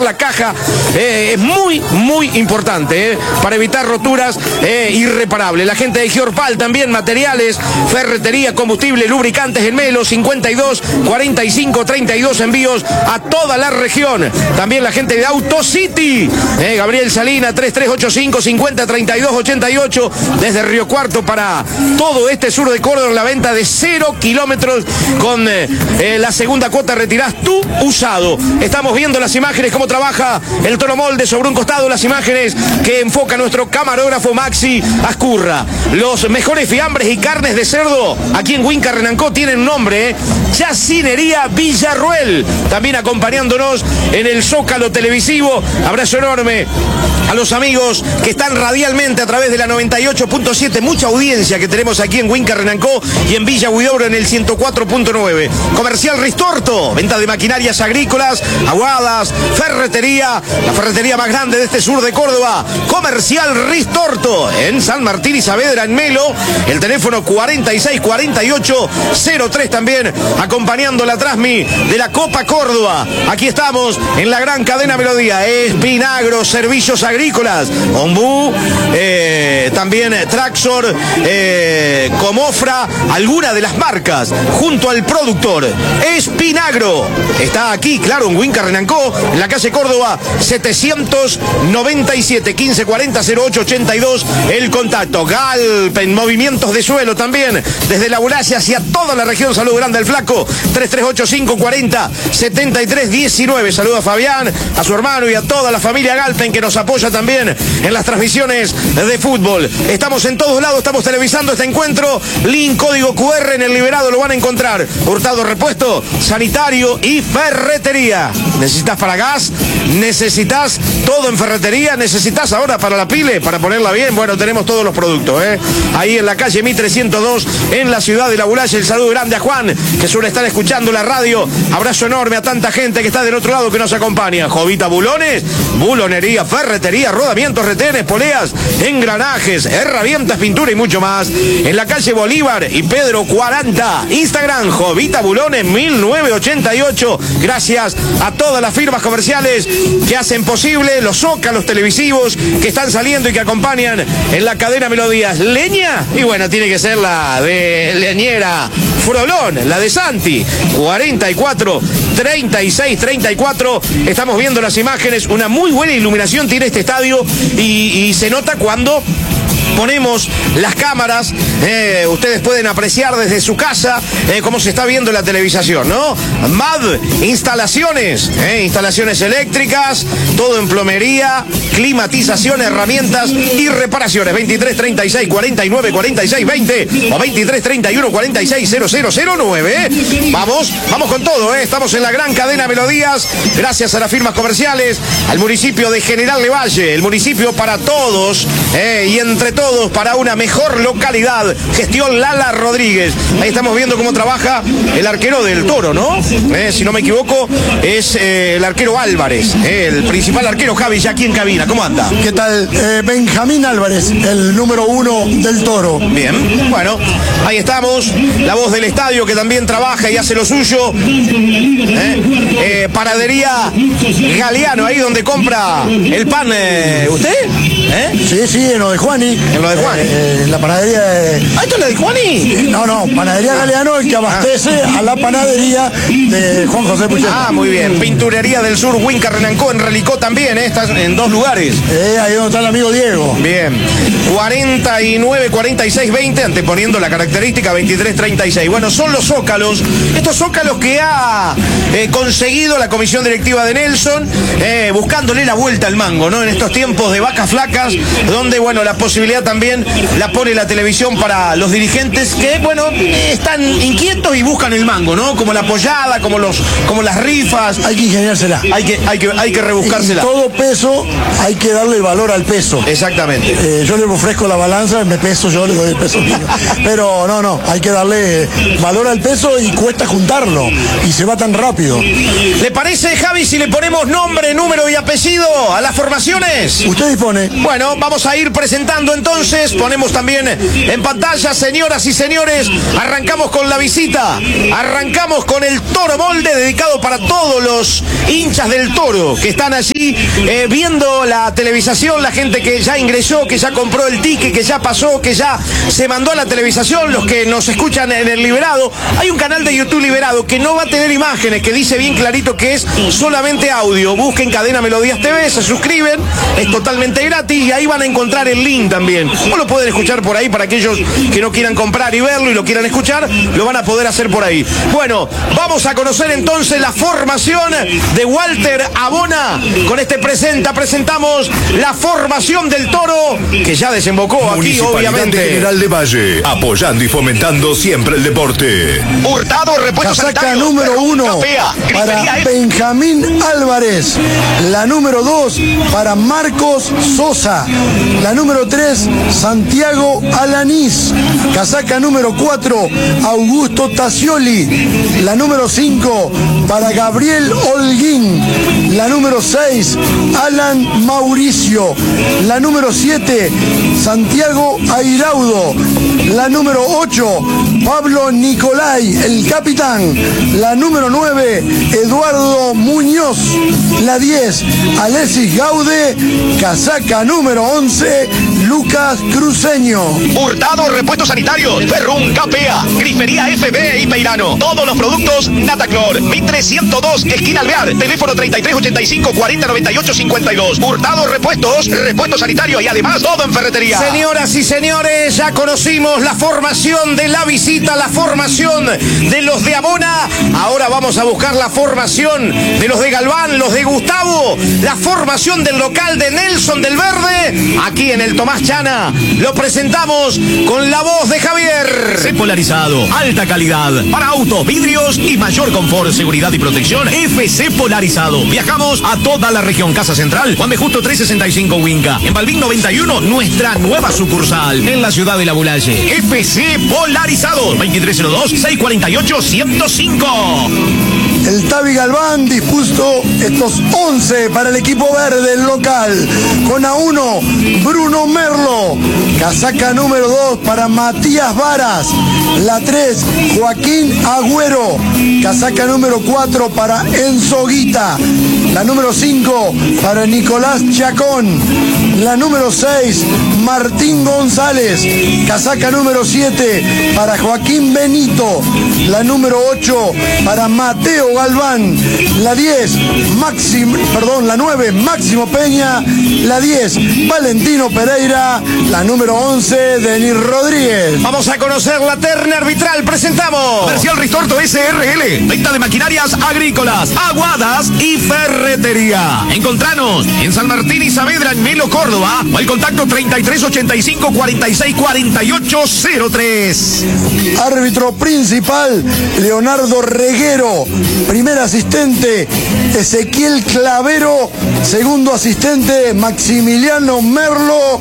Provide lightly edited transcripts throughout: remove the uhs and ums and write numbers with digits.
la caja es muy, muy importante para evitar roturas irreparables. La gente de Giorpal también, materiales, ferretería, combustible, lubricantes en Melo, 52 45 32 envíos a toda la región. También la gente de AutoCity, Gabriel Salina, 3385 50 32 88, desde Río Cuarto para todo este sur de Córdoba, en la venta de 0 kilómetros con la segunda cuota retirás tu usado. Estamos viendo las imágenes, cómo trabaja el Toro Molde sobre un costado, las imágenes que enfoca nuestro camarógrafo Maxi Ascurra. Los mejores fiambres y carnes de cerdo aquí en Huíncar Renancó tienen un nombre, Yacinería Villarruel, también acompañándonos en el Zócalo televisivo. Abrazo enorme a los amigos que están radialmente a través de la 98.7, mucha audiencia que tenemos aquí en Huíncar Renancó y en Villa Huidobro en el 104.9. Comercial Ristorto, venta de maquinarias agrícolas, aguadas, ferretería, la ferretería más grande de este sur de Córdoba. Comercial Ristorto en San Martín y Saavedra, en Melo, el teléfono 464803, también acompañando la Trasmi de la Copa Córdoba. Aquí estamos en la gran cadena Melodía. Espinagro, servicios agrícolas, Ombú, también Traxor, Comofra, alguna de las marcas, junto al productor. Espinagro está aquí, claro, en Huíncar Renancó, en la calle Córdoba 797 1540 0882, el contacto. Galpen, movimientos de suelo también, desde la Uracia hacia toda la región. Salud grande al flaco, 338540 7319. Saludo a Fabián, a su hermano y a toda la familia Galpen que nos apoya también en las transmisiones de fútbol. Estamos en todos lados, estamos televisando este encuentro. Link, código QR en el Liberado lo van a encontrar. Hurtado, repuesto, sanitario y ferretería. ¿Necesitas para gas? ¿Necesitas todo en ferretería? ¿Necesitas ahora para la pile, para ponerla bien? Bueno, tenemos todos los productos, ahí en la calle 1302, en la ciudad de La Bulaya. El saludo grande a Juan, que suele estar escuchando la radio. Abrazo enorme a tanta gente que está del otro lado que nos acompaña. Jovita Bulones, bulonería, ferretería, rodamientos, retenes, poleas, engranajes, herramientas, pintura y mucho más. En la calle Bolívar y Pedro 40. Instagram, Jovita Bulones 1988. Gracias a todas las firmas comerciales que hacen posible los zócalos televisivos que están saliendo y que acompañan en la cadena Melodías. Leña, y bueno, tiene que ser la de Leñera Frolón, la de Santi, 44 36 34. Estamos viendo las imágenes, una muy buena iluminación tiene este estadio y se nota cuando ponemos las cámaras. Ustedes pueden apreciar desde su casa cómo se está viendo la televisación, ¿no? MAD, instalaciones, instalaciones eléctricas, todo en plomería, climatización, herramientas y reparaciones. 23 36 49 46 20 o 23 31 46 0009. Vamos con todo, estamos en la gran cadena Melodías, gracias a las firmas comerciales, al municipio de General Lavalle, el municipio para todos y entre todos para una mejor localidad. Gestión Lala Rodríguez. Ahí estamos viendo cómo trabaja el arquero del Toro, ¿no? Si no me equivoco, es el arquero Álvarez, el principal arquero. Javi, ya aquí en cabina, ¿cómo anda? ¿Qué tal? Benjamín Álvarez, el número 1 del Toro. Bien, bueno, ahí estamos, la voz del estadio que también trabaja y hace lo suyo. Panadería Galeano, ahí donde compra el pan, ¿usted? Sí, en lo de Juani. En lo de Juani. La panadería de... ¿Esto es lo de Juani? No, Panadería Galeano, el que abastece a la panadería de Juan José Pucheta. Muy bien. Pinturería del Sur, Huíncar Renancó, en Relicó también, estás en 2 lugares. Ahí donde está el amigo Diego. Bien. 49 46 20, anteponiendo la característica 23 36. Bueno, son los zócalos, estos zócalos que ha conseguido la comisión directiva de Nelson, buscándole la vuelta al mango, ¿no? En estos tiempos de vacas flacas, donde, bueno, la posibilidad también la pone la televisión para los dirigentes que, bueno, están inquietos y buscan el mango, ¿no? Como la apoyada, como las rifas. Hay que ingeniársela. Hay que rebuscársela. Y todo peso, hay que darle el valor al peso. Exactamente. Yo le ofrezco la balanza, me peso, yo le doy el peso mío. Pero no, hay que darle valor al peso y cuesta juntarlo. Y se va tan rápido. ¿Le parece, Javi, si le ponemos nombre, número y apellido a las formaciones? Usted dispone. Bueno, vamos a ir presentando entonces, ponemos también en pantalla, señoras y señores, arrancamos con la visita, arrancamos con el Toro Molde, dedicado para todos los hinchas del Toro que están allí viendo la televisación, la gente que ya ingresó, que ya compró el ticket, que ya pasó, que ya se mandó a la televisación, los que nos escuchan en el Liberado. Hay un canal de YouTube Liberado que no va a tener imágenes, que dice bien clarito que es solamente audio. Busquen Cadena Melodías TV, se suscriben, es totalmente gratis y ahí van a encontrar el link también. O lo pueden escuchar por ahí para aquellos que no quieran comprar y verlo y lo quieran escuchar, lo van a poder hacer por ahí. Bueno, vamos a conocer entonces la formación de Walter Abona. Con este presentamos la formación del Toro, que ya desembocó aquí, obviamente. De General de Valle, apoyando y fomentando siempre el deporte. Hurtado, repuestos casaca número 1 para Benjamín Álvarez. La número 2 para Marcos Sosa. La número 3, Santiago Alanís. Casaca número 4, Augusto Tassioli. La número 5 para Gabriel Holguín. La número 6, Alan Mauricio. La número 7, Santiago Airaudo. La número 8, Pablo Nicolai, el capitán. La número 9, Eduardo Muñoz. La 10, Alexis Gaude. Casaca número 11, Lucas Cruceño. Hurtado, repuestos sanitarios, Ferrum, Capea, Grifería FB y Peirano. Todos los productos Nataclor. Mitre 102, esquina Alvear. Teléfono 3385 4098 52. Hurtado, repuestos sanitarios y además todo en ferretería. Señoras y señores, ya conocimos la formación de la visita, la formación de los de Abona. Ahora vamos a buscar la formación de los de Galván, los de Gustavo, la formación del local de Nelson del Verde. Aquí en el Tomás Chana lo presentamos con la voz de Javier. FC Polarizado, alta calidad para autos, vidrios y mayor confort, seguridad y protección. FC Polarizado. Viajamos a toda la región. Casa Central, Juan B. Justo 365 Huinca. En Balbín 91, nuestra nueva sucursal en la ciudad de La Bulaye. FC Polarizado, 2302-648-105. El Tavi Galván dispuso estos 11 para el equipo verde, el local. Con A1, Bruno Merlo. Casaca número 2 para Matías Varas. La 3, Joaquín Agüero. Casaca número 4 para Enzo Guita. La número 5 para Nicolás Chacón. La número 6, Martín González. Casaca número 7 para Joaquín Benito. La número 8 para Mateo Galván. La 10, la 9, Máximo Peña. La 10, Valentino Pereira. La número 11, Denis Rodríguez. Vamos a conocer la terna arbitral. Presentamos Comercial Ristorto SRL. Venta de maquinarias agrícolas, aguadas y ferretería. Encontranos en San Martín y Saavedra, en Melo, Córdoba. O el contacto 3385 46 48 03. Árbitro principal, Leonardo Reguero. Primer asistente, Ezequiel Clavero. Segundo asistente, Maximiliano Merlo.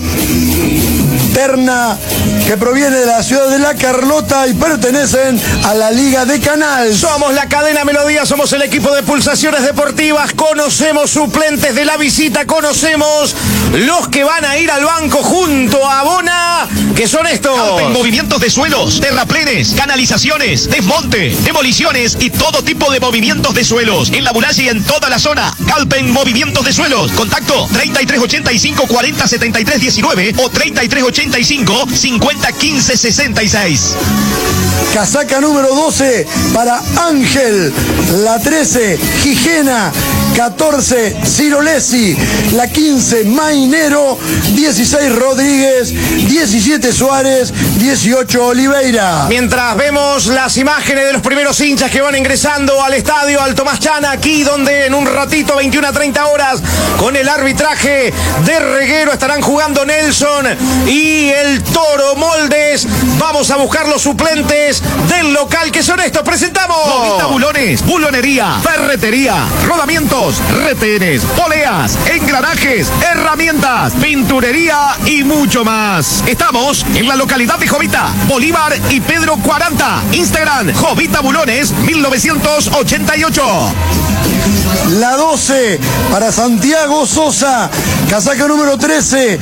Terna que proviene de la ciudad de La Carlota y pertenecen a la Liga de Canal. Somos la Cadena Melodía, somos el equipo de Pulsaciones Deportivas, conocemos suplentes de la visita, conocemos los que van a ir al banco junto a Abona, que son estos. Calpen, movimientos de suelos, terraplenes, canalizaciones, desmonte, demoliciones y todo tipo de movimientos de suelos. En La Bulaye y en toda la zona. Calpen, movimientos de suelos. Contacto 3385 40 73 19 o 3385 50 15 66. Casaca número 12 para Ángel. La 13, Gijena. 14, Cirolesi. La 15, Mainero. 16, Rodríguez. 17, Suárez. 18, Oliveira. Mientras vemos las imágenes de los primeros hinchas que van ingresando al estadio, al Tomás Chana, aquí donde en un ratito, 21 a 30 horas, con el arbitraje de Reguero, estarán jugando Nelson y y el Toro Moldes. Vamos a buscar los suplentes del local, que son estos. Presentamos Jovita Bulones, bulonería, ferretería, rodamientos, retenes, poleas, engranajes, herramientas, pinturería y mucho más. Estamos en la localidad de Jovita, Bolívar y Pedro 40. Instagram, Jovita Bulones 1988. La 12 para Santiago Sosa, casaca número 13.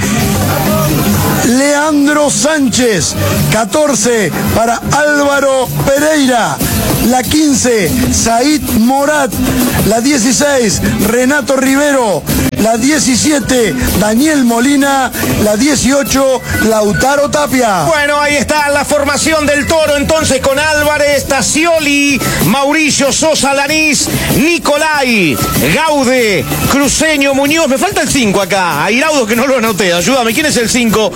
Leandro Sánchez, 14 para Álvaro Pereira, la 15 Said Morat, la 16 Renato Rivero, la 17 Daniel Molina, la 18 Lautaro Tapia. Bueno, ahí está la formación del Toro, entonces, con Álvarez, Tacioli, Mauricio Sosa, Lanís, Nicolai, Gaude, Cruceño, Muñoz. Me falta el 5 acá, Airaudo, que no lo anoté, ayúdame. ¿Quién es el 5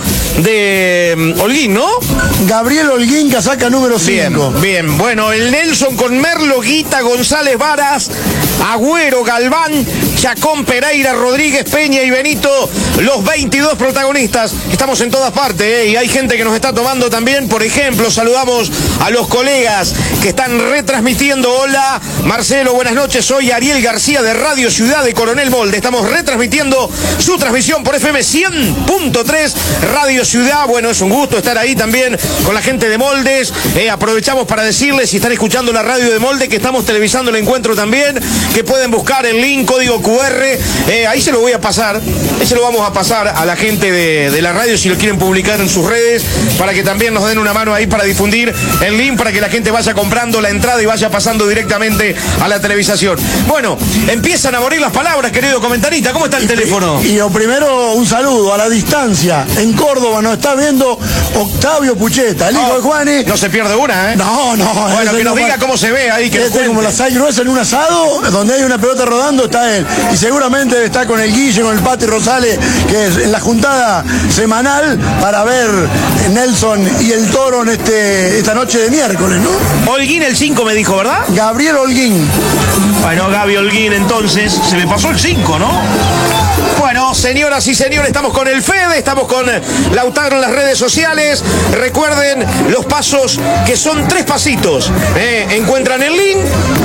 de Holguín, no? Gabriel Holguín, casaca número 5. Bien, bueno, el Nelson con Merlo, Guita, González Varas, Agüero, Galván, Chacón, Pereira, Rodríguez, Peña y Benito, los 22 protagonistas. Estamos en todas partes, y hay gente que nos está tomando también. Por ejemplo, saludamos a los colegas que están retransmitiendo. Hola, Marcelo, buenas noches. Soy Ariel García de Radio Ciudad de Coronel Molde. Estamos retransmitiendo su transmisión por FM 100.3 Radio Ciudad. Bueno, es un gusto estar ahí también con la gente de Moldes. Aprovechamos para decirles, si están escuchando la radio de Molde, que estamos televisando el encuentro también, que pueden buscar el link, código QR. Ahí se lo voy a pasar, se lo vamos a pasar a la gente de la radio, si lo quieren publicar en sus redes, para que también nos den una mano ahí para difundir el link, para que la gente vaya comprando la entrada y vaya pasando directamente a la televisación. Bueno, empiezan a morir las palabras, querido comentarista. ¿Cómo está el teléfono? Y lo primero, un saludo a la distancia. En Córdoba nos está viendo Octavio Pucheta, el hijo de Juani. No se pierde una, ¿eh? No. Bueno, que nos diga cómo se ve ahí, que como la sal gruesa en un asado, donde hay una pelota rodando, está él. Y seguramente está con el Guille, con el Pati Rosales, que es en la juntada semanal para ver Nelson y el Toro en esta noche de miércoles, ¿no? Holguín el 5 me dijo, ¿verdad? Gabriel Holguín. Bueno, Gaby Holguín, entonces, se me pasó el 5, ¿no? Bueno, señoras y señores, estamos con el Fede, estamos con Lautaro en las redes sociales. Recuerden los pasos, que son 3 pasitos. Encuentran el link,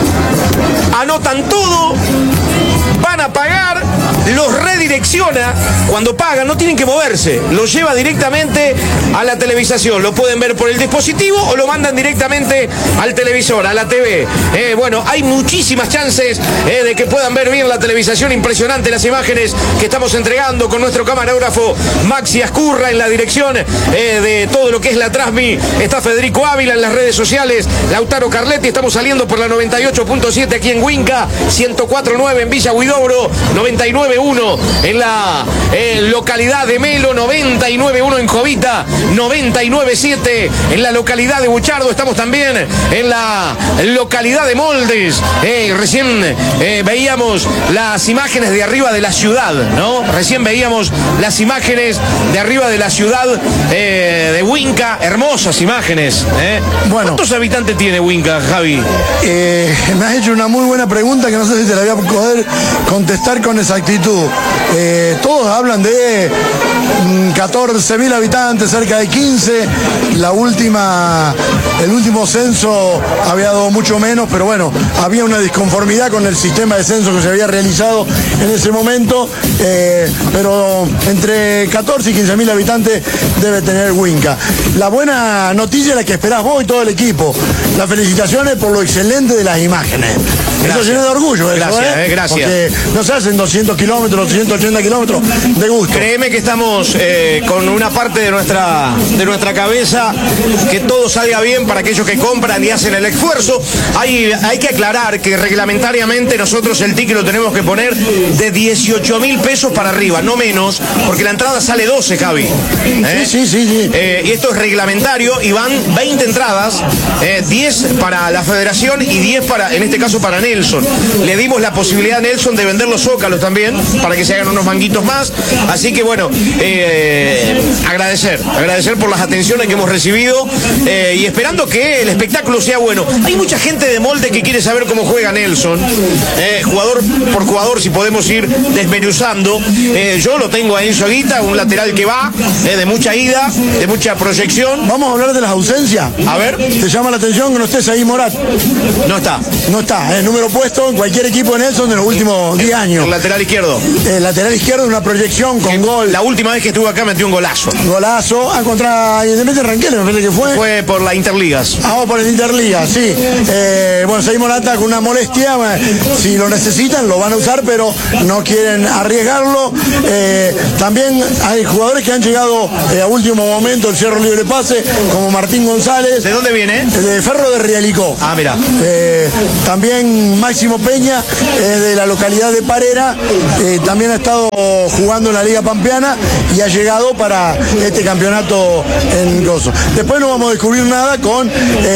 anotan todo, van a pagar, los redirecciona. Cuando pagan no tienen que moverse, lo lleva directamente a la televisación. Lo pueden ver por el dispositivo o lo mandan directamente al televisor, a la TV. Bueno, hay muchísimas chances de que puedan ver bien la televisación. Impresionante las imágenes que estamos entregando con nuestro camarógrafo Maxi Ascurra en la dirección de todo lo que es la Transmi. Está Federico Ávila en las redes sociales, Lautaro Carletti. Estamos saliendo por la 98.7 aquí en Huinca, 104.9 en Villa Huidobro, 99.1 en la localidad de Melo, 99.1 en Jovita, 99.7 en la localidad de Buchardo. Estamos también en la localidad de Moldes. Recién veíamos las imágenes de arriba de la ciudad, ¿no? Recién veíamos las imágenes de arriba de la ciudad de Huinca. Hermosas imágenes. Bueno. ¿Cuántos habitantes tiene Huinca, Javi? Me has hecho una muy buena pregunta que no sé si te la voy a poder contestar con exactitud. Todos hablan de 14.000 habitantes, cerca de 15. El último censo había dado mucho menos, pero bueno, había una disconformidad con el sistema de censo que se había realizado en ese momento, pero entre 14 y 15.000 habitantes debe tener Huinca. La buena noticia es la que esperás vos y todo el equipo. Las felicitaciones por lo excelente de las imágenes. Gracias. Eso llena de orgullo. Gracias, gracias. Porque no se hacen 200 kilómetros, 280 kilómetros de gusto. Créeme que estamos con una parte de nuestra cabeza, que todo salga bien para aquellos que compran y hacen el esfuerzo. Hay que aclarar que reglamentariamente nosotros el ticket lo tenemos que poner de 18.000 pesos para arriba, no menos, porque la entrada sale 12, Javi. Sí. Y esto es reglamentario y van 20 entradas, 10 para la federación y 10 para, en este caso, para Nelson. Le dimos la posibilidad a Nelson de vender los zócalos también, para que se hagan unos manguitos más. Así que bueno, agradecer por las atenciones que hemos recibido y esperando que el espectáculo sea bueno. Hay mucha gente de Molde que quiere saber cómo juega Nelson, jugador por jugador, si podemos ir desmenuzando. Yo lo tengo a Enzo Aguita, un lateral que va, de mucha ida, de mucha proyección. Vamos a hablar de las ausencias. A ver. ¿Te llama la atención que no estés ahí, Morat? No está. No está, el número puesto en cualquier equipo de Nelson de los últimos 10 años. El lateral izquierdo. El lateral izquierdo, una proyección con gol. La última vez que estuve acá metió un golazo. Golazo, contra Independiente Ranquel, me parece que fue. Fue por la Interligas. Por el Interliga, sí. Bueno, Seis Morata con una molestia, si lo necesitan lo van a usar, pero no quieren arriesgarlo. También hay jugadores que han llegado a último momento el Cerro Libre Pase, como Martín González. ¿De dónde viene? De Ferro de Realicó. Ah, mira. También Máximo Peña, de la localidad de Parera, también ha estado jugando en la Liga Pampeana y ha llegado para este campeonato en Gozo. Después no vamos a descubrir nada con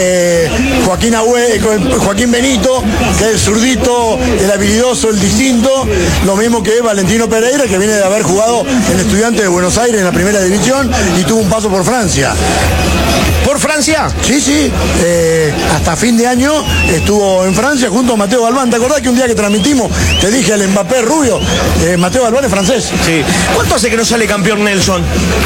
Joaquín Benito, que es el zurdito, el habilidoso, el distinto, lo mismo que Valentino Pereira, que viene de haber jugado en Estudiantes de Buenos Aires en la primera división y tuvo un paso por Francia. ¿Por Francia? Sí. Hasta fin de año estuvo en Francia junto a Mateo Galván. ¿Te acordás que un día que transmitimos te dije al Mbappé rubio? Mateo Galván es francés. Sí. ¿Cuánto hace que no sale campeón Nelson?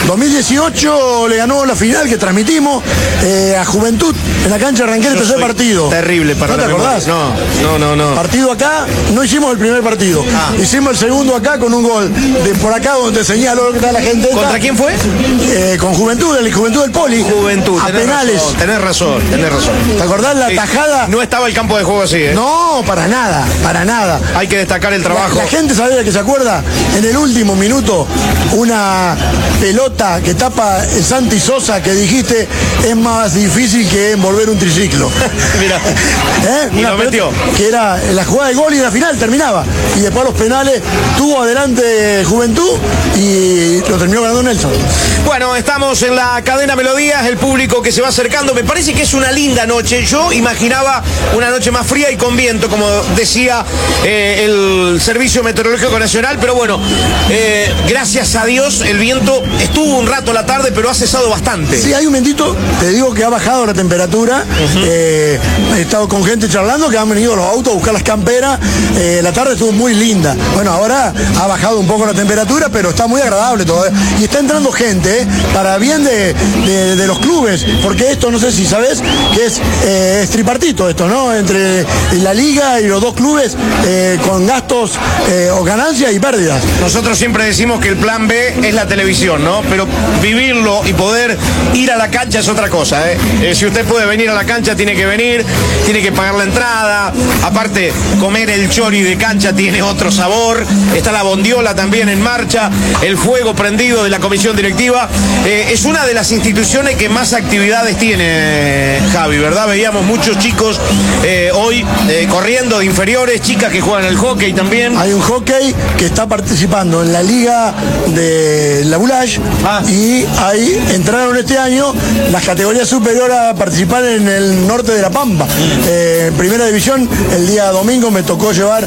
2018 le ganó la final que transmitimos a Juventud en la cancha de Ranquel, el tercer partido. Terrible para ¿No te acordás? No. Partido acá, no hicimos el primer partido. Hicimos el segundo acá con un gol de por acá donde señaló lo que está la gente. ¿Contra quién fue? Con Juventud, el Juventud del Poli. Juventud. A penales. Tenés razón. ¿Te acordás la tajada? No estaba el campo de juego así, ¿eh? No, para nada. Hay que destacar el trabajo. La gente sabía que se acuerda en el último minuto una pelota que tapa el Santi Sosa que dijiste es más difícil que envolver un triciclo. Mira. Y una lo metió. Que era la jugada de gol y la final terminaba. Y después los penales tuvo adelante Juventud y lo terminó ganando Nelson. Bueno, estamos en la cadena Melodías, el público que se va acercando. Me parece que es una linda noche. Yo imaginaba una noche más fría y con viento, como decía el Servicio Meteorológico Nacional, pero bueno, gracias a Dios el viento estuvo un rato a la tarde, pero ha cesado bastante. Sí, hay un momentito, te digo que ha bajado la temperatura. He estado con gente charlando que han venido los autos a buscar las camperas. La tarde estuvo muy linda. Bueno, ahora ha bajado un poco la temperatura, pero está muy agradable todavía. Y está entrando gente, para bien de los clubes, porque esto, no sé si sabes, que es tripartito esto, ¿no? Entre la liga y los dos clubes, con gastos o ganancias y pérdidas. Nosotros siempre decimos que el plan B es la televisión, ¿no? Pero vivirlo y poder ir a la cancha es otra cosa, ¿eh? Si usted puede venir a la cancha, tiene que venir, tiene que pagar la entrada. Aparte, comer el chori de cancha tiene otro sabor. Está la bondiola también en marcha, el fuego prendido de la comisión directiva. Es una de las instituciones que más actividades tiene, Javi, ¿verdad? Veíamos muchos chicos hoy corriendo de inferiores, chicas que juegan el hockey también. Hay un hockey que está participando en la liga de la Boulage y ahí entraron este año las categorías superiores a participar en el norte de La Pampa. Primera división, el día domingo me tocó llevar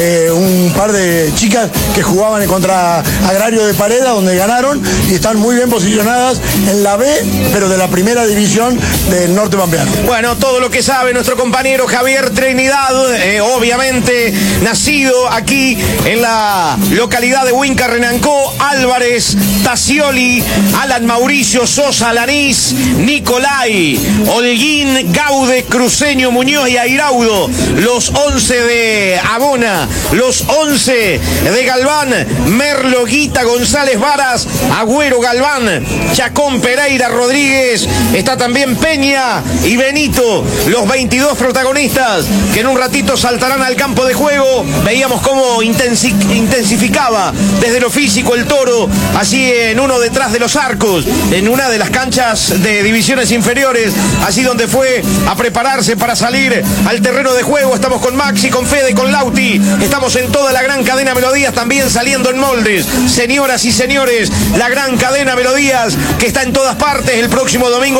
un par de chicas que jugaban contra Agrario de Pareda, donde ganaron y están muy bien posicionadas en la B, pero de la primera división del norte pampeano. Bueno, todo lo que sabe nuestro compañero Javier Trinidad, obviamente nacido aquí en la localidad de Huinca, Renancó, Álvarez, Tacioli, Alan Mauricio, Sosa, Lanís, Nicolai, Holguín, Gaude, Cruceño, Muñoz y Airaudo, los 11 de Abona, los 11 de Galván, Merlo, Guita, González Varas, Agüero, Galván, Chacón, Pereira, Rodríguez, está también Peña y Benito, los 22 protagonistas que en un ratito saltarán al campo de juego. Veíamos cómo intensificaba desde lo físico el Toro, así en uno detrás de los arcos, en una de las canchas de divisiones inferiores, así donde fue a prepararse para salir al terreno de juego. Estamos con Maxi, con Fede, con Lauti, estamos en toda la gran cadena Melodías, también saliendo en moldes. Señoras y señores, la gran cadena Melodías que está en todas partes. El próximo domingo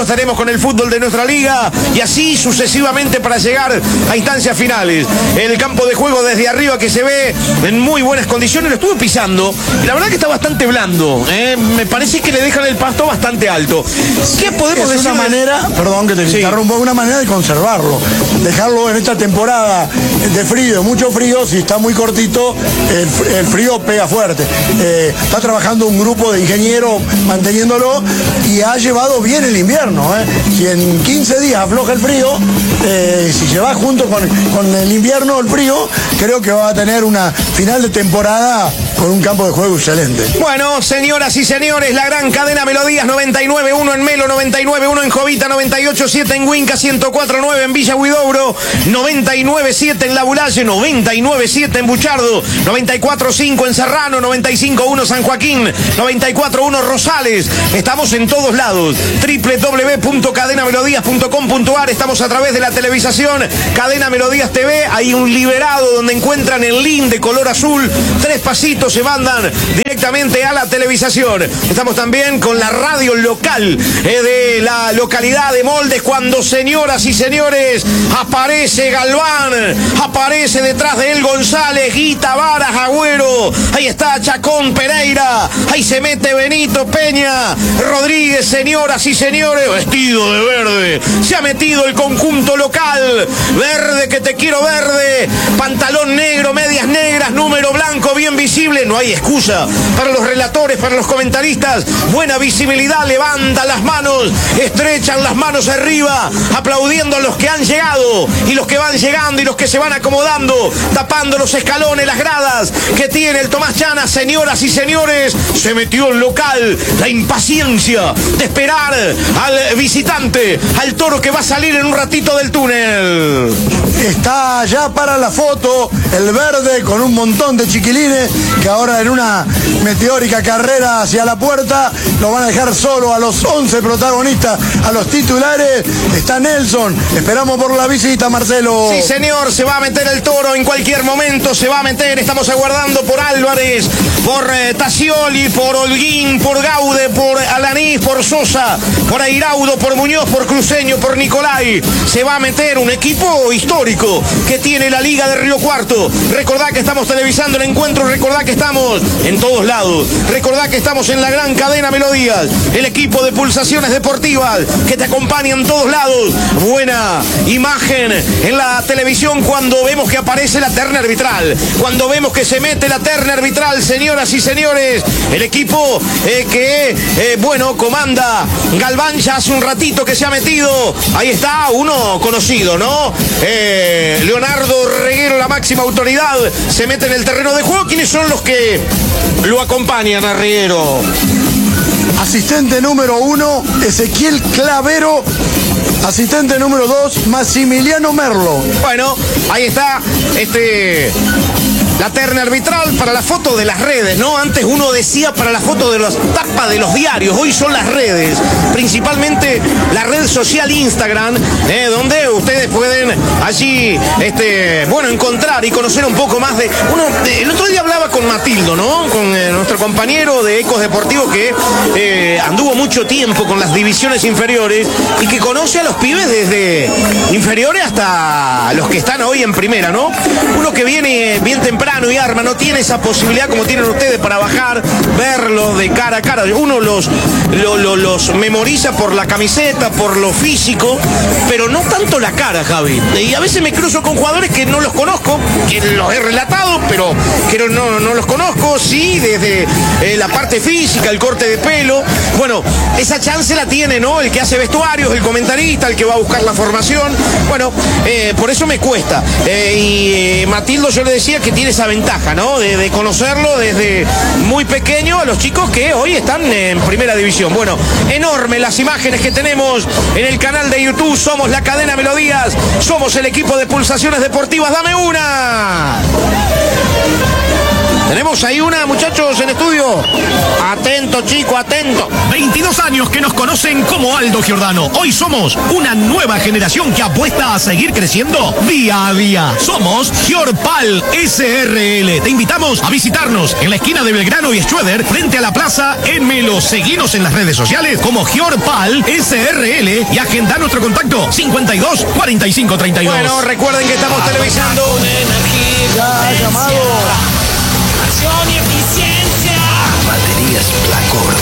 estaremos con el fútbol de nuestra liga y así sucesivamente para llegar a instancias finales. El campo de juego desde arriba que se ve en muy buenas condiciones, lo estuve pisando y la verdad que está bastante blando, me parece que le dejan el pasto bastante alto. ¿Qué podemos decir? Es una manera, perdón que te interrumpa, una manera de conservarlo, dejarlo en esta temporada de frío, mucho frío, si está muy cortito, el frío pega fuerte. Está trabajando un grupo de ingenieros manteniéndolo y ha llevado bien el invierno. Si en 15 días afloja el frío, si se va junto con el invierno, el frío, creo que va a tener una final de temporada con un campo de juego excelente. Bueno, señoras y señores, la gran cadena Melodías, 99.1 en Melo, 99.1 en Jovita, 98.7 en Huinca, 104.9 en Villa Huidobro, 99.7 en La Bulalle, 99.7 en Buchardo, 94.5 en Serrano, 95.1 San Joaquín, 94.1 Rosales. Estamos en todos lados. www.cadenamelodías.com.ar. Estamos a través de la televisación Cadena Melodías TV. Hay un liberado donde encuentran el link de color azul. 3 pasitos se mandan directamente a la televisación. Estamos también con la radio local de la localidad de Moldes, cuando, señoras y señores, aparece Galván, aparece detrás de él González, Guita, Varas, Agüero, ahí está Chacón, Pereira, ahí se mete Benito Peña, Rodríguez, señoras y señores, vestido de verde, se ha metido el conjunto local, verde que te quiero verde, pantalón negro, medias negras, número blanco bien visible, no hay excusa para los relatores, para los comentaristas, buena visibilidad, levantan las manos, estrechan las manos arriba, aplaudiendo a los que han llegado y los que van llegando y los que se van acomodando, tapando los escalones, las gradas que tiene el Tomás Chana. Señoras y señores, se metió el local, la impaciencia de esperar al visitante, al toro que va a salir en un ratito del túnel. Está allá para la foto, el verde con un montón de chiquilines que ahora en una meteórica carrera hacia la puerta lo van a dejar solo a los 11 protagonistas, a los titulares. Está Nelson, esperamos por la visita, Marcelo. Sí, señor, se va a meter el toro en cualquier momento, se va a meter, estamos aguardando por Álvarez, por Tassioli, por Holguín, por Gaude, por Alanís, por Sosa, por Airaudo, por Muñoz, por Cruceño, por Nicolai. Se va a meter un equipo histórico que tiene la Liga de Río Cuarto. Recordá que estamos televisando el encuentro, recordá que estamos en todos lados, recordá que estamos en la gran cadena Melodías, el equipo de Pulsaciones Deportivas que te acompaña en todos lados. Buena imagen en la televisión cuando vemos que aparece la terna arbitral, cuando vemos que se mete la terna arbitral, señoras y señores, el equipo bueno, comanda Galván, ya hace un ratito que se ha metido, ahí está uno conocido, ¿no? Leonardo Reguero, la máxima autoridad, se mete en el terreno de juego. ¿Quiénes son los que lo acompañan a Reguero? Asistente número 1, Ezequiel Clavero. Asistente número 2, Maximiliano Merlo. Bueno, ahí está la terna arbitral para la foto de las redes, ¿no? Antes uno decía para la foto de las tapas de los diarios, hoy son las redes, principalmente la red social Instagram, donde ustedes pueden allí, bueno, encontrar y conocer un poco más de... el otro día hablaba con Matildo, ¿no? Con nuestro compañero de Ecos Deportivos que anduvo mucho tiempo con las divisiones inferiores y que conoce a los pibes desde inferiores hasta los que están hoy en primera, ¿no? Uno que viene bien temprano y arma, no tiene esa posibilidad como tienen ustedes para bajar, verlo de cara a cara. Uno los memoriza por la camiseta, por lo físico, pero no tanto la cara, Javi. Y a veces me cruzo con jugadores que no los conozco, que los he relatado, pero que no los conozco, sí, desde la parte física, el corte de pelo. Bueno, esa chance la tiene, ¿no? El que hace vestuarios, el comentarista, el que va a buscar la formación. Bueno, por eso me cuesta. Y Matildo, yo le decía que tiene esa ventaja, ¿no? De conocerlo desde muy pequeño a los chicos que hoy están en primera división. Bueno, enorme las imágenes que tenemos en el canal de YouTube. Somos la cadena Melodías, somos el equipo de Pulsaciones Deportivas. ¡Dame una! Tenemos ahí una, muchachos, en estudio. Atento, chico, atento. 22 años que nos conocen como Aldo Giordano. Hoy somos una nueva generación que apuesta a seguir creciendo día a día. Somos Giorpal SRL. Te invitamos a visitarnos en la esquina de Belgrano y Schroeder, frente a la plaza en Melo. Seguinos en las redes sociales como Giorpal SRL y agenda nuestro contacto 52 45 32. Bueno, recuerden que estamos televisando. Ya ha llamado. Acción y eficiencia. Baterías Placor.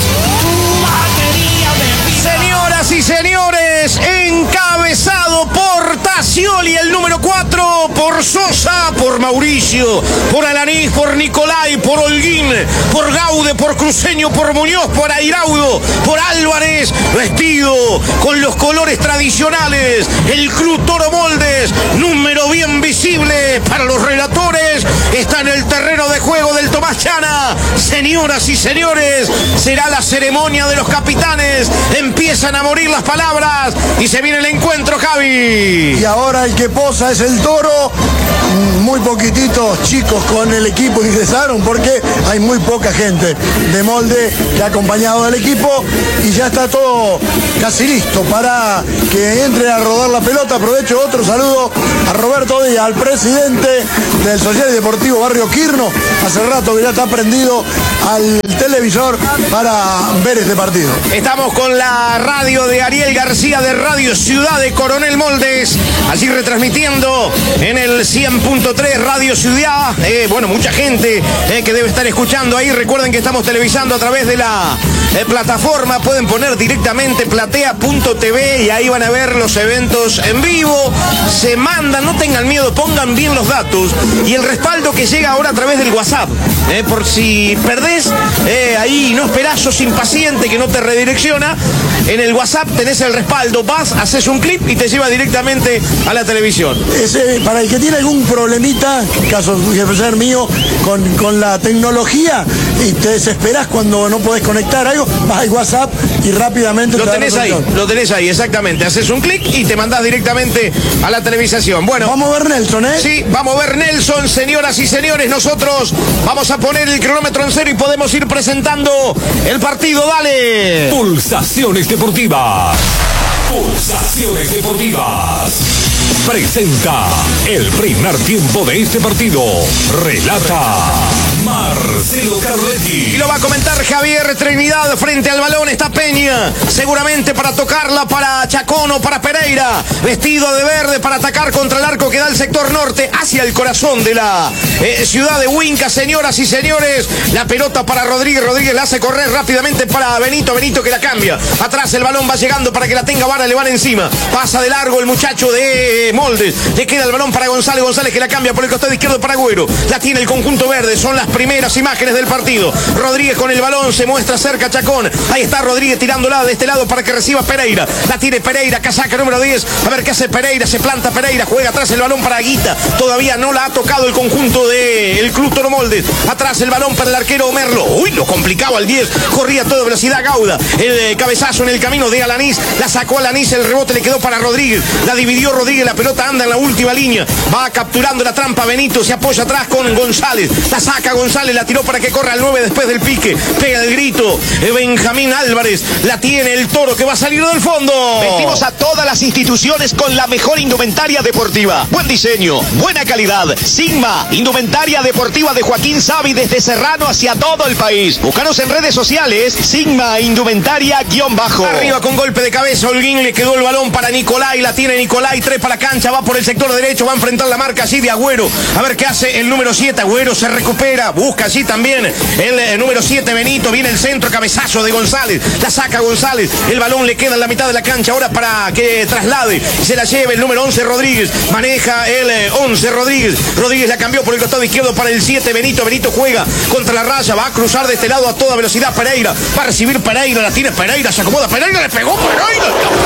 Señoras y señores, encabezado por Tassioli, el número 4, por Sosa, por Mauricio, por Alanís, por Nicolai, por Holguín, por Gaude, por Cruceño, por Muñoz, por Airaudo, por Álvarez, vestido con los colores tradicionales, el Club Toro Moldes, número bien visible para los relatores, está en el terreno de juego del Tomás Chana. Señoras y señores, será la ceremonia de los capitanes. Empiezan a morir las palabras y se viene el encuentro, Javi. Y ahora el que posa es el Toro. Muy poquititos chicos con el equipo ingresaron porque hay muy poca gente de Molde que ha acompañado al equipo y ya está todo casi listo para que entre a rodar la pelota. Aprovecho otro saludo a Roberto Díaz, al presidente del Social y Deportivo Barrio Quirno. Hace rato que ya está prendido al televisor para ver este partido. Estamos con la radio de Ariel García de Radio Ciudad de Coronel Moldes, allí retransmitiendo en el 100.3 Radio Ciudad. Bueno, mucha gente que debe estar escuchando ahí. Recuerden que estamos televisando a través de la plataforma. Pueden poner directamente platea.tv y ahí van a ver los eventos en vivo. Se mandan, no tengan miedo, pongan bien los datos y el respaldo que llega ahora a través del WhatsApp. Por si perdés, ahí no esperás, sos impaciente que no te redirecciona. En el WhatsApp tenés el respaldo, vas, haces un clip y te lleva directamente a la televisión. Para el que tiene algún problemita, caso de ser mío, con la tecnología y te desesperás cuando no podés conectar algo, vas al WhatsApp y rápidamente lo tenés ahí, exactamente. Haces un clic y te mandás directamente a la televisación. Bueno, vamos a ver Nelson, ¿eh? Sí, vamos a ver Nelson, señoras y señores. Nosotros vamos a poner el cronómetro en cero y podemos ir presentando el partido. Dale. Pulsaciones Deportivas. Pulsaciones Deportivas. Presenta el primer tiempo de este partido. Relata Marcelo Carletti. Y lo va a comentar Javier Trinidad. Frente al balón está Peña, seguramente para tocarla para Chacón o para Pereira, vestido de verde para atacar contra el arco que da el sector norte hacia el corazón de la ciudad de Huinca. Señoras y señores, la pelota para Rodríguez. Rodríguez la hace correr rápidamente para Benito. Benito que la cambia. Atrás el balón va llegando para que la tenga Vara, le van encima. Pasa de largo el muchacho de Moldes. Le queda el balón para González. González que la cambia por el costado izquierdo para Agüero. La tiene el conjunto verde. Son las primeras imágenes del partido. Rodríguez con el balón, se muestra cerca Chacón. Ahí está Rodríguez tirándola de este lado para que reciba Pereira. La tiene Pereira, casaca número 10. A ver qué hace Pereira. Se planta Pereira, juega atrás el balón para Guita. Todavía no la ha tocado el conjunto del Club Toro Moldes. Atrás el balón para el arquero Merlo. Uy, lo complicaba al 10. Corría a toda velocidad Gauda. El cabezazo en el camino de Alanís. La sacó Alanís, el rebote le quedó para Rodríguez. La dividió Rodríguez, la pelota anda en la última línea. Va capturando la trampa Benito. Se apoya atrás con González. La saca González, la tiró para que corra al 9 después del pique. Pega el grito Benjamín Álvarez. La tiene el Toro que va a salir del fondo. Vestimos a todas las instituciones con la mejor indumentaria deportiva. Buen diseño, buena calidad. Sigma, indumentaria deportiva de Joaquín Savi desde Serrano hacia todo el país. Búscanos en redes sociales, Sigma Indumentaria_. Arriba con golpe de cabeza Holguín, le quedó el balón para Nicolai. La tiene Nicolai, trepa la cancha, va por el sector derecho, va a enfrentar la marca allí de Agüero. A ver qué hace el número 7. Agüero se recupera, busca allí también el número 7 Benito. Viene el centro, cabezazo de González. La saca González, el balón le queda en la mitad de la cancha ahora para que traslade. Se la lleve el número 11 Rodríguez. Maneja el 11 Rodríguez. Rodríguez la cambió por el costado izquierdo para el 7 Benito. Benito juega contra la raya, va a cruzar de este lado a toda velocidad Pereira. Va a recibir Pereira, la tiene Pereira, se acomoda Pereira, le pegó Pereira.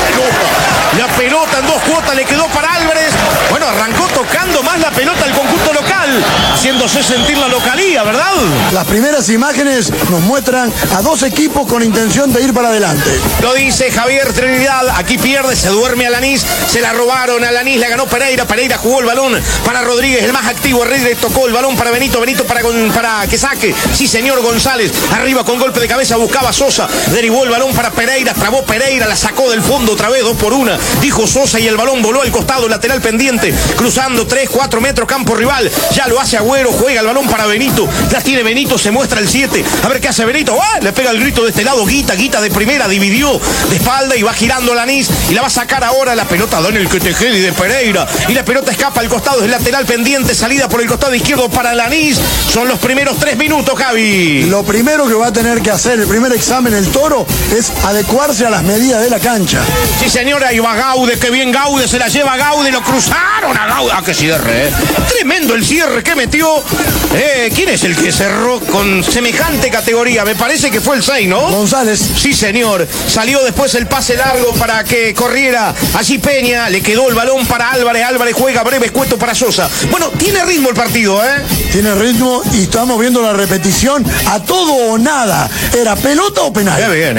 La pelota en dos cuotas le quedó para Álvarez. Bueno, arrancó tocando más la pelota al conjunto local, haciéndose sentir la localía, ¿verdad? Las primeras imágenes nos muestran a dos equipos con intención de ir para adelante. Lo dice Javier Trinidad, aquí pierde, se duerme Alanís, se la robaron a Alanís, la ganó Pereira, Pereira jugó el balón para Rodríguez, el más activo, Rodríguez tocó el balón para Benito, Benito para que saque, sí señor González, arriba con golpe de cabeza, buscaba Sosa, derivó el balón para Pereira, trabó Pereira, la sacó del fondo otra vez, 2-1, dijo Sosa y el balón voló al costado, lateral pendiente, cruzando 3-4 metros, campo rival, ya lo hace Agüero, juega el balón para Benito, la tiene Benito, se muestra el 7, a ver qué hace Benito, ¡ah! Le pega el grito de este lado, Guita de primera, dividió de espalda y va girando Alanís y la va a sacar ahora, la pelota da en el Quetejeli de Pereira y la pelota escapa al costado, es lateral pendiente, salida por el costado izquierdo para Alanís, son los primeros 3 minutos, Javi. Lo primero que va a tener que hacer, el primer examen el Toro, es adecuarse a las medidas de la cancha. Sí señora, y va Gaude, que bien Gaude, se la lleva Gaude, lo cruzaron a Gaude, qué cierre, tremendo el cierre que metió, ¿quién es el que cerró con semejante categoría? Me parece que fue el 6, ¿no? González. Sí señor, salió después el pase largo para que corriera allí Peña, le quedó el balón para Álvarez, Álvarez juega breve escueto para Sosa. Bueno, tiene ritmo el partido, Tiene ritmo y estamos viendo la repetición a todo o nada. ¿Era pelota o penal? Qué bien,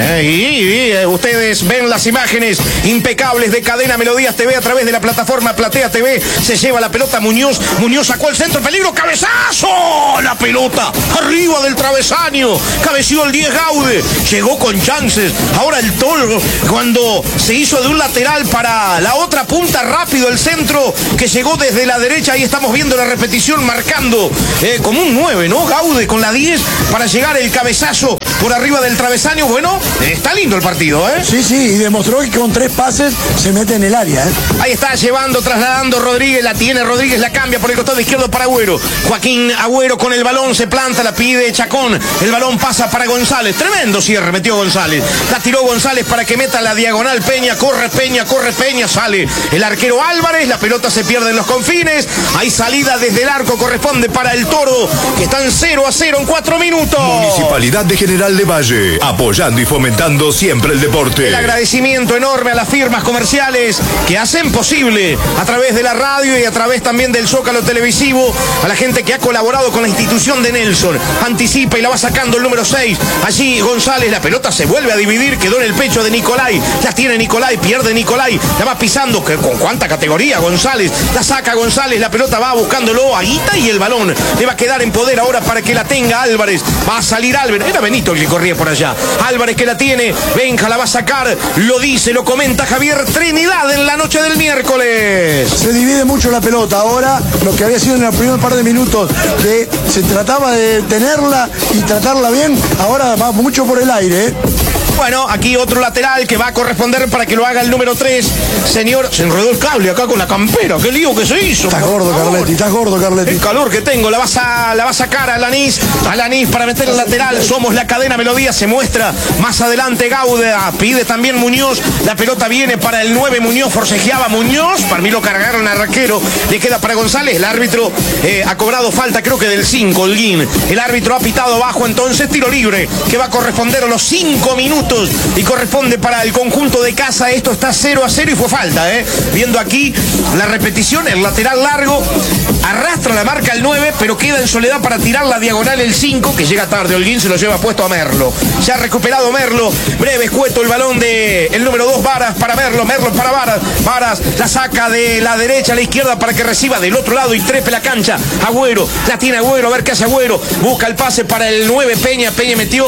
y ustedes ven las imágenes impecables de Cadena Melodías TV a través de la plataforma Platea TV. Se lleva la pelota Muñoz, Muñoz sacó el centro, peligro, cabezazo, la pelota arriba del travesaño, cabeció el 10 Gaude, llegó con chances. Ahora el Toro, cuando se hizo de un lateral para la otra punta, rápido el centro que llegó desde la derecha. Ahí estamos viendo la repetición marcando como un 9, ¿no? Gaude con la 10 para llegar el cabezazo por arriba del travesaño. Bueno, está lindo el partido, Sí, y demostró que con 3 pases se mete en el área, Ahí está llevando, trasladando Rodríguez, la tiene Rodríguez, la cambia por el costado izquierdo para Agüero. Joaquín Agüero con el balón, se planta, la pide Chacón, el balón pasa para González, tremendo cierre metió González, la tiró González para que meta la diagonal Peña, corre Peña, sale el arquero Álvarez, la pelota se pierde en los confines, hay salida desde el arco, corresponde para el Toro, que están 0-0 en 4 minutos. Municipalidad de General de Valle, apoyando y fomentando siempre el deporte. El agradecimiento enorme a las firmas comerciales que hacen posible a través de la radio y a través también del Zócalo televisivo, a la gente que ha colaborado con la institución de Nelson, anticipa y la va sacando el número 6, allí González, la pelota se vuelve a dividir, quedó en el pecho de Nicolai, la tiene Nicolai, pierde Nicolai, la va pisando, que con cuánta categoría González, la saca González, la pelota va buscándolo a Guita y el balón le va a quedar en poder ahora para que la tenga Álvarez, va a salir Álvarez, era Benito el que corría por allá, Álvarez que la tiene, Benja la va a sacar, lo dice, lo comenta Javier Trinidad en la noche del miércoles. Se divide mucho la pelota, ahora lo que había sido en el primer par de minutos, que se trataba de tenerla y tratarla bien, ahora va mucho por el aire, Bueno, aquí otro lateral que va a corresponder para que lo haga el número 3. Señor, se enredó el cable acá con la campera. Qué lío que se hizo. Estás gordo, Carletti. El calor que tengo. La va a sacar a Alanís. Alanís para meter el lateral. Somos la cadena Melodía. Se muestra más adelante Gaude. Pide también Muñoz. La pelota viene para el 9. Muñoz forcejeaba Muñoz. Para mí lo cargaron al arquero. Le queda para González. El árbitro ha cobrado falta, creo que del 5, Holguín. El árbitro ha pitado abajo. Entonces tiro libre que va a corresponder a los 5 minutos. Y corresponde para el conjunto de casa. Esto está 0-0 y fue falta, Viendo aquí la repetición, el lateral largo arrastra la marca el 9, pero queda en soledad para tirar la diagonal el 5, que llega tarde. Holguín se lo lleva puesto a Merlo. Se ha recuperado Merlo. Breve escueto el balón de el número 2, Varas para Merlo. Merlo para Varas. Varas la saca de la derecha a la izquierda para que reciba del otro lado y trepe la cancha. Agüero, la tiene Agüero, a ver qué hace Agüero. Busca el pase para el 9, Peña. Peña metió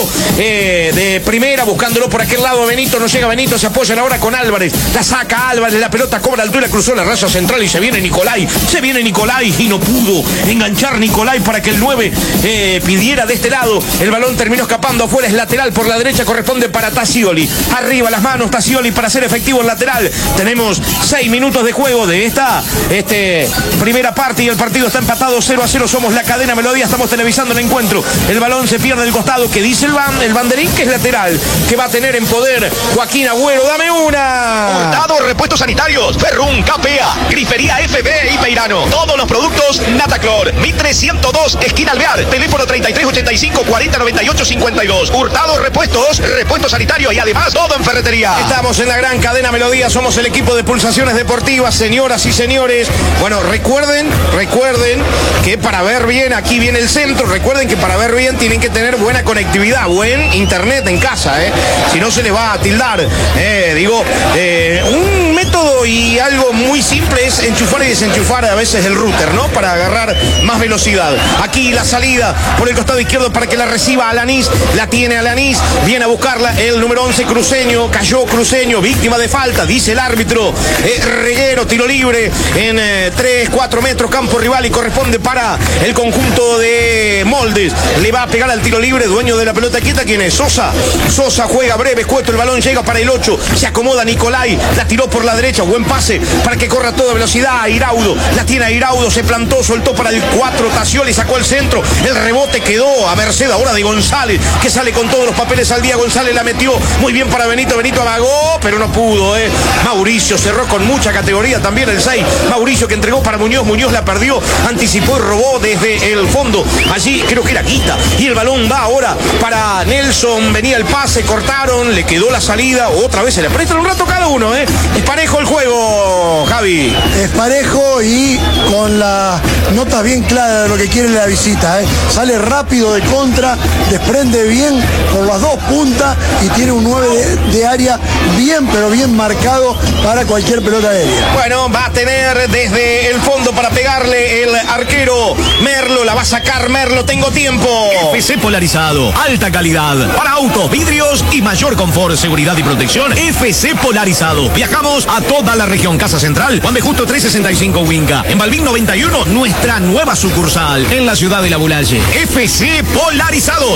de primera, buscándolo por aquel lado. Benito, no llega Benito, se apoyan ahora con Álvarez. La saca Álvarez, la pelota cobra altura, cruzó la raya central y se viene Nicolai. Se viene Nicolai y no pudo enganchar Nicolai para que el 9 pidiera de este lado. El balón terminó escapando afuera, es lateral por la derecha, corresponde para Tassioli. Arriba las manos Tassioli para hacer efectivo el lateral. Tenemos 6 minutos de juego de esta primera parte y el partido está empatado 0-0. Somos la cadena Melodía, estamos televisando el encuentro. El balón se pierde del costado, que dice el banderín que es lateral. que va a tener en poder Joaquín Agüero. ¡Dame una! Hurtado Repuestos Sanitarios, Ferrún, Capea, Grifería FB y Peirano. Todos los productos Nataclor. Mitre 102, esquina Alvear. Teléfono 3385 40 98 52. Hurtado Repuestos Sanitarios y además todo en ferretería. Estamos en la gran cadena Melodía, somos el equipo de Pulsaciones Deportivas, señoras y señores. Bueno, recuerden que para ver bien, aquí viene el centro, recuerden que para ver bien tienen que tener buena conectividad, buen internet en casa, si no se les va a tildar. Un método y algo muy simple es enchufar y desenchufar a veces el router, ¿no? Para agarrar más velocidad. Aquí la salida por el costado izquierdo para que la reciba Alanís, la tiene Alanís, viene a buscarla el número 11 Cruceño, cayó Cruceño, víctima de falta, dice el árbitro. Reguero, tiro libre en 3-4 metros, campo rival y corresponde para el conjunto de Moldes. Le va a pegar al tiro libre, dueño de la pelota quieta, ¿quién es? Sosa juega breve, escueto, el balón llega para el 8, se acomoda Nicolai, la tiró por la derecha, buen pase para que corra a toda velocidad. Airaudo, la tiene Airaudo, se plantó, soltó para el 4, Tassioli sacó el centro, el rebote quedó a merced ahora de González, que sale con todos los papeles al día. González la metió muy bien para Benito amagó, pero no pudo. Mauricio cerró con mucha categoría también el 6, Mauricio que entregó para Muñoz la perdió, anticipó y robó desde el fondo, allí creo que era Quita, y el balón va ahora para Nelson, venía el pase, cortaron, le quedó la salida, otra vez se le prestan un rato cada uno, es parejo el juego, Javi. Es parejo y con la nota bien clara de lo que quiere la visita, sale rápido de contra, desprende bien por las dos puntas y tiene un 9 de área bien, pero bien marcado para cualquier pelota aérea. Bueno, va a tener desde el fondo para pegarle el arquero Merlo, la va a sacar Merlo, tengo tiempo. FC Polarizado, alta calidad para autos, vidrios y mayor confort, seguridad y protección. FC Polarizado. Viajamos a toda la región. Casa Central, Juan B. Justo 365 Huinca. En Balbín 91, nuestra nueva sucursal en la ciudad de La Bulaye. FC Polarizado,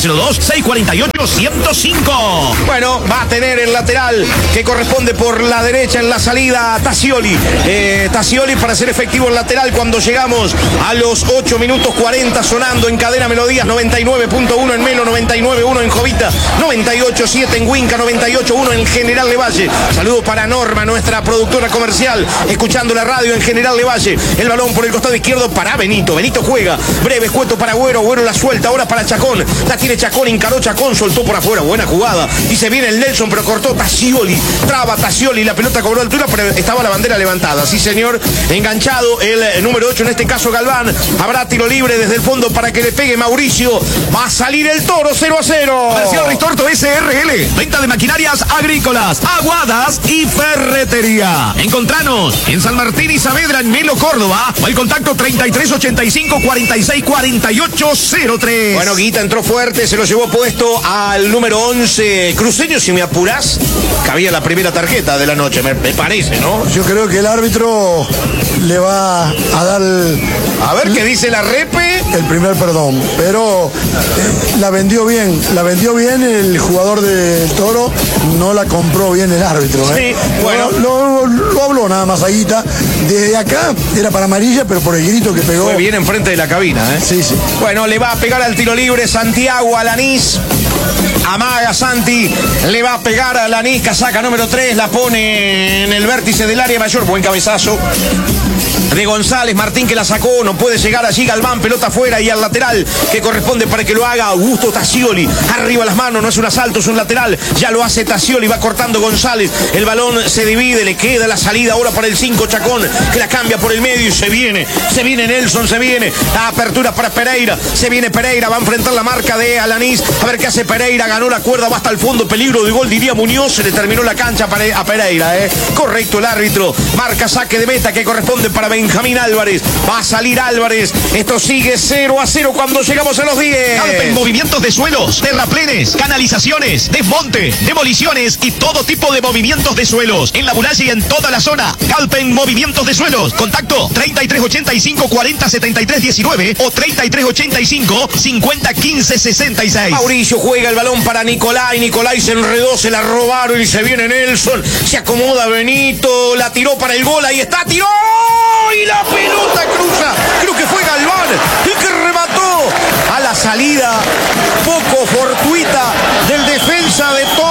2302-648-105. Bueno, va a tener el lateral que corresponde por la derecha en la salida Tassioli. Tassioli para ser efectivo el lateral cuando llegamos a los 8 minutos 40 sonando en cadena Melodías 99.1 en Melo, 99.1 en Jovita, 98.7 en Huinca, 98.1 en General Levalle. Saludos para Norma, nuestra productora comercial, escuchando la radio en General Levalle. El balón por el costado izquierdo para Benito. Benito juega, breve escueto para Agüero. Agüero la suelta ahora para Chacón. La tiene Chacón, encaró Chacón, soltó por afuera. Buena jugada. Y se viene el Nelson, pero cortó Tassioli. Traba Tassioli, la pelota cobró altura, pero estaba la bandera levantada. Sí, señor. Enganchado el número 8, en este caso Galván. Habrá tiro libre desde el fondo para que le pegue Mauricio. Va a salir el Toro, 0-0. Comercial Ristorto SRL. Venta de maquinarias agrícolas, aguadas y ferretería. Encontranos en San Martín y Saavedra, en Melo, Córdoba. O el contacto 3385 46 48 03. Bueno, Guita entró fuerte, se lo llevó puesto al número 11 Cruceño. Si me apurás, cabía la primera tarjeta de la noche, me parece, ¿no? Yo creo que el árbitro le va a dar a ver qué dice la repe. El primer perdón, pero la vendió bien el jugador del Toro, no la compró bien el árbitro. Sí, bueno. Lo habló nada más Aguita. Desde acá era para amarilla, pero por el grito que pegó. Fue bien enfrente de la cabina, Sí. Bueno, le va a pegar al tiro libre Santiago Alanís. Amaga Santi, le va a pegar a Alanís, casaca número 3, la pone en el vértice del área mayor, buen cabezazo de González, Martín que la sacó, no puede llegar allí Galván, pelota afuera y al lateral que corresponde para que lo haga Augusto Tassioli, arriba las manos, no es un asalto, es un lateral, ya lo hace Tassioli, va cortando González, el balón se divide, le queda la salida ahora para el 5 Chacón, que la cambia por el medio y se viene Nelson, se viene, la apertura para Pereira, se viene Pereira, va a enfrentar la marca de Alanís, a ver qué hace Pereira, ganó la cuerda, va hasta el fondo, peligro de gol diría Muñoz, se le terminó la cancha a Pereira, correcto el árbitro, marca saque de meta que corresponde para Benjamín Álvarez, va a salir Álvarez, esto sigue 0-0 cuando llegamos a los 10. Calpen movimientos de suelos, terraplenes, canalizaciones, desmonte, demoliciones y todo tipo de movimientos de suelos en La Bulaye y en toda la zona. Calpen movimientos de suelos, contacto 3385 40 73 19 o 3385 50 15 66. Mauricio juega el balón para Nicolai se enredó, se la robaron y se viene Nelson, se acomoda Benito, la tiró para el gol, ahí está, tiró y la pelota cruza, creo que fue Galván el que remató a la salida poco fortuita del defensa de todo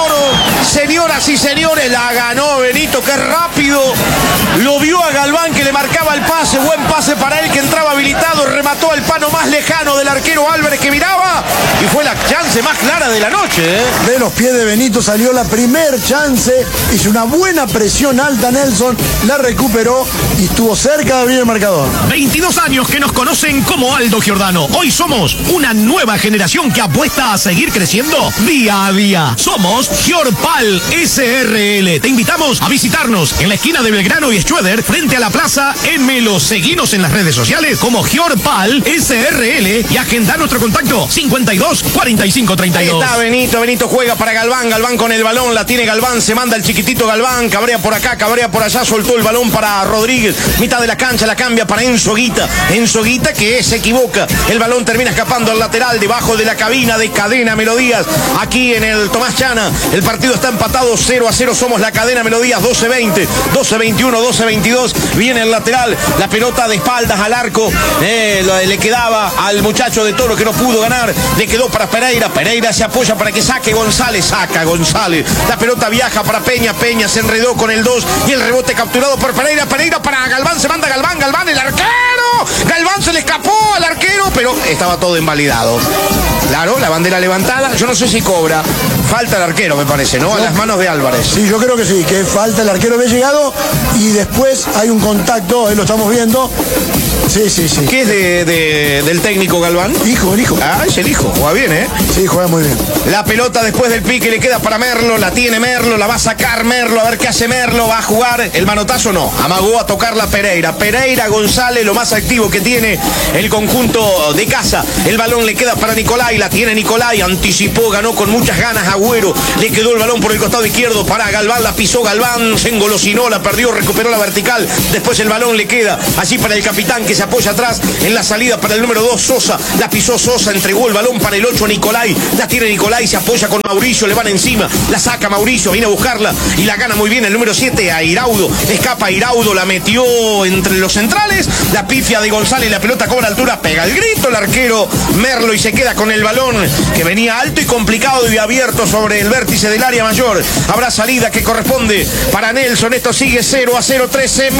Señoras y señores, la ganó Benito, qué rápido. Lo vio a Galván que le marcaba el pase, buen pase para él que entraba habilitado, remató al pano más lejano del arquero Álvarez que miraba y fue la chance más clara de la noche. De los pies de Benito salió la primer chance, hizo una buena presión alta Nelson, la recuperó y estuvo cerca de abrir el marcador. 22 años que nos conocen como Aldo Giordano. Hoy somos una nueva generación que apuesta a seguir creciendo día a día. Somos Giorpal SRL. Te invitamos a visitarnos en la esquina de Belgrano y Schroeder frente a la plaza en Melo. Seguinos en las redes sociales como Giorpal SRL y agendar nuestro contacto 52 45 32. Ahí está Benito juega para Galván con el balón, la tiene Galván, se manda el chiquitito Galván, cabrea por acá, cabrea por allá, soltó el balón para Rodríguez, mitad de la cancha, la cambia para Enzo Guita que se equivoca, el balón termina escapando al lateral, debajo de la cabina de Cadena Melodías, aquí en el Tomás Chana, el partido está empatado 0-0, somos la Cadena Melodías, 12-20, 12-21, 12-22, viene el lateral, la pelota de espaldas al arco, le quedaba al muchacho de Toro que no pudo ganar, le quedó para Pereira se apoya para que saque González, saca González, la pelota viaja para Peña se enredó con el 2 y el rebote capturado por Pereira para Galván, se manda Galván, el arquero, Galván se le escapó al arquero, pero estaba todo invalidado. Claro, la bandera levantada, yo no sé si cobra, falta el arquero me parece, ¿no? A las manos de Álvarez. Sí, yo creo que sí, que falta, el arquero había llegado y después hay un contacto, ahí lo estamos viendo. Sí. ¿Qué es del técnico Galván? El hijo. Ah, es el hijo, juega bien, ¿eh? Sí, juega muy bien. La pelota después del pique le queda para Merlo, la tiene Merlo, la va a sacar Merlo, a ver qué hace Merlo, va a jugar, el manotazo no, amagó a tocarla Pereira, González, lo más activo que tiene el conjunto de casa, el balón le queda para Nicolai, la tiene Nicolai, anticipó, ganó con muchas ganas Agüero, le quedó el balón por el costado izquierdo para Galván, la pisó Galván, se engolosinó, la perdió, recuperó la vertical, después el balón le queda allí para el capitán que se apoya atrás en la salida para el número 2 Sosa, la pisó Sosa, entregó el balón para el 8 Nicolai, la tiene Nicolai, se apoya con Mauricio, le van encima, la saca Mauricio, viene a buscarla y la gana muy bien el número 7 a Iraudo, escapa Iraudo, la metió entre los centrales, la pifia de González, la pelota cobra altura, pega el grito el arquero Merlo y se queda con el balón que venía alto y complicado y abierto sobre el vértice del área mayor. Habrá salida que corresponde para Nelson, esto sigue 0-0, 13